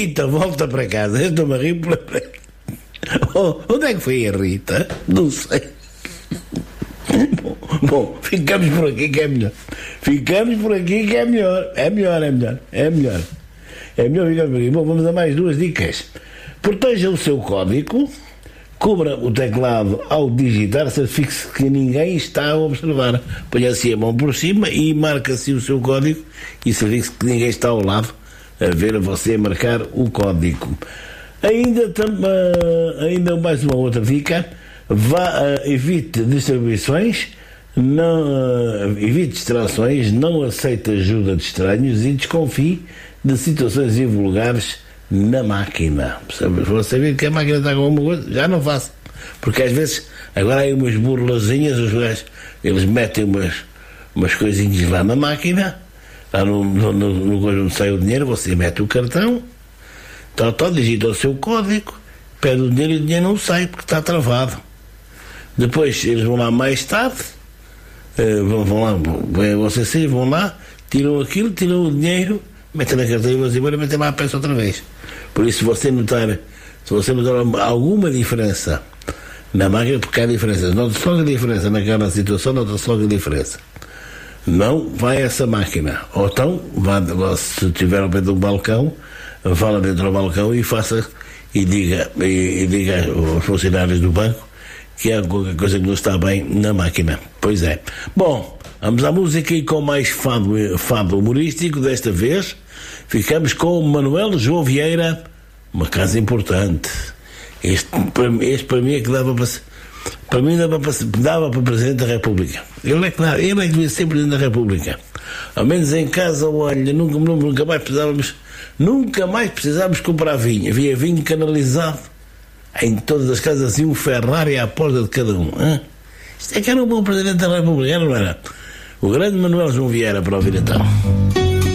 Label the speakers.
Speaker 1: Rita, volta para casa. Eu estou-me a rir por... Onde é que foi a Rita? Não sei. Bom, ficamos por aqui que é melhor. Ficamos por aqui que é melhor. É melhor ficar por aqui. Bom, vamos a mais 2 dicas. Proteja o seu código, cubra o teclado ao digitar, certifique-se que ninguém está a observar. Ponha assim a mão por cima e marca-se o seu código e certifique-se que ninguém está ao lado a ver você marcar o código. Ainda mais uma outra dica: evite distribuições, evite distrações, não aceite ajuda de estranhos e desconfie de situações invulgares na máquina. Vou saber que a máquina está com alguma coisa, já não faço, porque às vezes agora há umas burlazinhas, os gajos, eles metem umas coisinhas lá na máquina, lá no coisa onde sai o dinheiro, você mete o cartão, digita o seu código, pede o dinheiro e o dinheiro não sai porque está travado. Depois eles vão lá mais tarde, vão lá, tiram aquilo, tiram o dinheiro, metem na carteira e vão embora e metem lá a peça outra vez. Por isso, se você notar alguma diferença na máquina, porque há diferenças, nota-se logo a diferença naquela situação, nota-se logo a diferença. Não vai a essa máquina. Ou então, se estiver ao pé do balcão, vá lá dentro do balcão e diga aos funcionários do banco que há qualquer coisa que não está bem na máquina. Pois é. Bom, vamos à música e com mais fado humorístico. Desta vez ficamos com o Manuel João Vieira, Uma Casa Importante. Este para mim é que dava para Presidente da República. Ele é que devia ser Presidente da República. Ao menos em casa, olha, nunca mais precisávamos comprar vinho. Havia vinho canalizado em todas as casas, e um Ferrari à porta de cada um. Isto é que era um bom Presidente da República, não era? O grande Manuel João Vieira, para ouvir então.